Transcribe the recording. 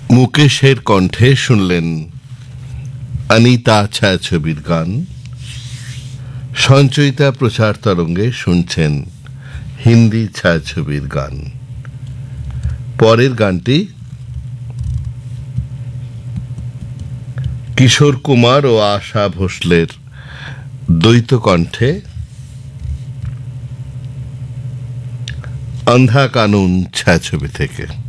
মুকেশের কণ্ঠে শুনলেন অনিতা ছায়াছবির গান। সঞ্চয়িতা প্রচার তরঙ্গে শুনছেন হিন্দি ছায়াছবির গান। পরের গানটি কিশোর কুমার ও আশা ভোসলের দ্বৈত কণ্ঠে অন্ধা কানুন ছায়াছবি থেকে।